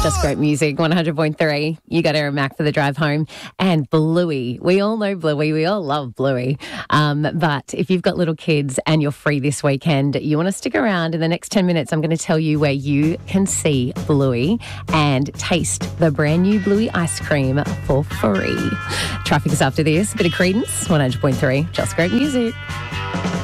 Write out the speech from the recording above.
Just great music, 100.3. You got Aaron Mack for the drive home. And Bluey. We all know Bluey. We all love Bluey. But if you've got little kids and you're free this weekend, you want to stick around. In the next 10 minutes, I'm going to tell you where you can see Bluey and taste the brand new Bluey ice cream for free. Traffic is after this. Bit of Credence, 100.3. Just great music.